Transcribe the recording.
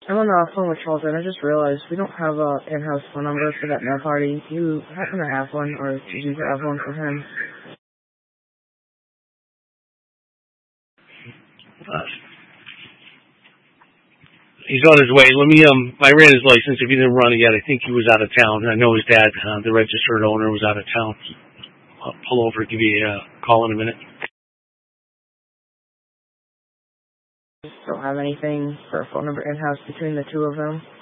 I'm on the phone with Charles, and I just realized we don't have a in-house phone number for that mail party. Do you happen to have one, or did you have one for him? He's on his way. I ran his license. If he didn't run it yet, I think he was out of town. I know his dad, the registered owner, was out of town. I'll pull over, give you a call in a minute. Don't have anything for a phone number in-house between the two of them?